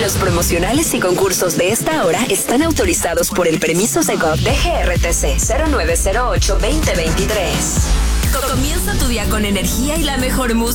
Los promocionales y concursos de esta hora están autorizados por el permiso Segov de GRTC 0908-2023. Comienza tu día con energía y la mejor música.